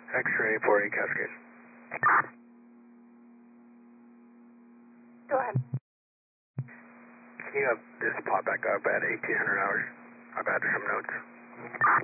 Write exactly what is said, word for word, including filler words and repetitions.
X-ray four eight Cascade. Go ahead. Can you have this pop back up at eighteen hundred hours? I've added some notes.